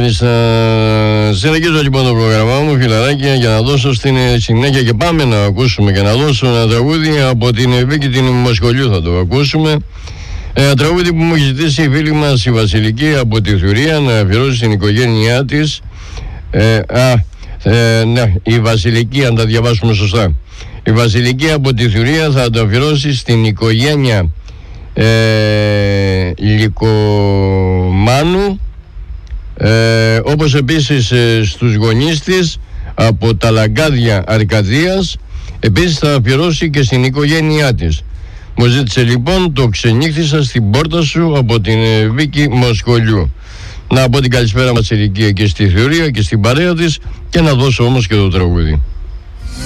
Μάλιστα. Συνεχίζω λοιπόν το πρόγραμμά μου, φιλαράκια, για να δώσω στην συνέχεια και πάμε να ακούσουμε και να δώσω ένα τραγούδι από την Βίκη την Μοσχολιού. Θα το ακούσουμε. Ένα τραγούδι που μου έχει ζητήσει η φίλη μας η Βασιλική από τη Θουρία να αφιερώσει στην οικογένειά της. Ναι, η Βασιλική, αν τα διαβάσουμε σωστά. Η Βασιλική από τη Θουρία θα το αφιερώσει στην οικογένεια Λυκομάνου, όπως επίσης στους γονείς της από τα Λαγκάδια Αρκαδίας. Επίσης θα αφιερώσει και στην οικογένειά της. Μου ζήτησε λοιπόν το «Ξενύχτησα στην πόρτα σου» από την Βίκη Μοσχολιού. Να πω την καλησπέρα μας ηλικία και στη Θεωρία και στην παρέα της και να δώσω όμως και το τραγούδι.